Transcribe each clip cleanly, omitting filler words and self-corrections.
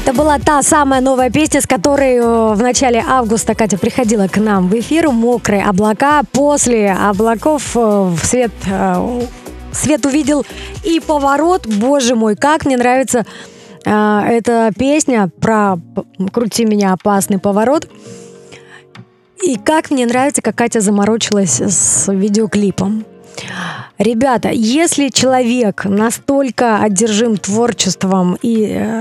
Это была та самая новая песня, с которой в начале августа Катя приходила к нам в эфир. «Мокрые облака». После облаков свет увидел и поворот. Боже мой, как мне нравится эта песня про «Крути меня, опасный поворот». И как мне нравится, как Катя заморочилась с видеоклипом. Ребята, если человек настолько одержим творчеством и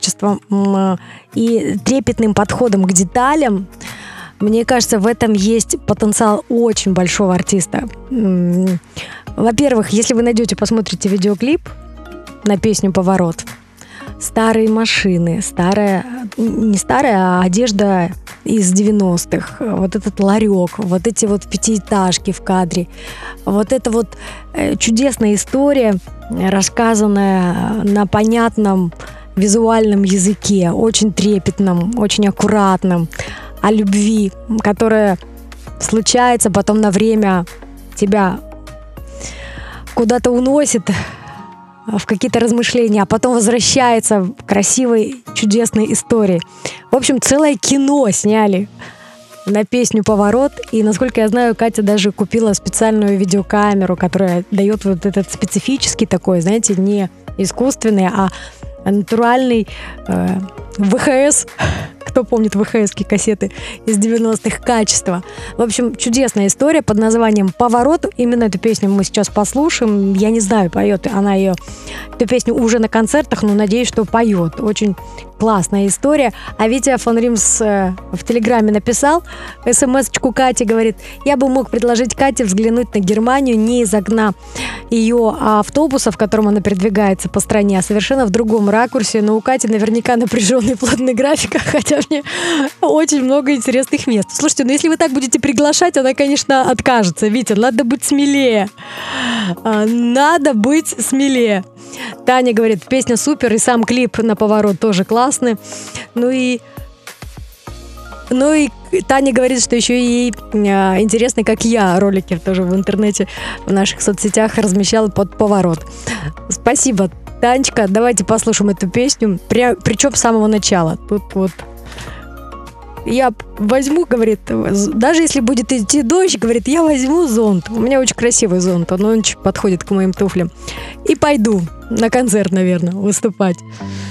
трепетным подходом к деталям, мне кажется, в этом есть потенциал очень большого артиста. Во-первых, если вы найдете, посмотрите видеоклип на песню «Поворот», старые машины, не старая, а одежда из 90-х, вот этот ларек, вот эти вот пятиэтажки в кадре, вот эта вот чудесная история, рассказанная на понятном визуальном языке, очень трепетном, очень аккуратном, о любви, которая случается, потом на время тебя куда-то уносит в какие-то размышления, а потом возвращается в красивой, чудесной истории. В общем, целое кино сняли на песню «Поворот». И, насколько я знаю, Катя даже купила специальную видеокамеру, которая дает вот этот специфический такой, знаете, не искусственный, а натуральный ВХС. Кто помнит ВХС-ки, кассеты из 90-х, качества. В общем, чудесная история под названием «Поворот». Именно эту песню мы сейчас послушаем. Я не знаю, поет она эту песню уже на концертах, но надеюсь, что поет. Очень классная история. А Витя фон Римс в Телеграме написал смс-очку Кате, говорит: я бы мог предложить Кате взглянуть на Германию не из окна ее автобуса, в котором она передвигается по стране, а совершенно в другом ракурсе. Но у Кати наверняка напряженный плотный график, хотя мне очень много интересных мест. Слушайте, ну если вы так будете приглашать, она, конечно, откажется. Витя, надо быть смелее. Надо быть смелее. Таня говорит, песня супер, и сам клип на «Поворот» тоже классный. Ну и Таня говорит, что еще и интересно, как я ролики тоже в интернете, в наших соцсетях размещала под «Поворот». Спасибо, Танечка. Давайте послушаем эту песню, причем с самого начала. Тут вот я возьму, говорит, даже если будет идти дождь, говорит, я возьму зонт. У меня очень красивый зонт, он очень подходит к моим туфлям. И пойду на концерт, наверное, выступать.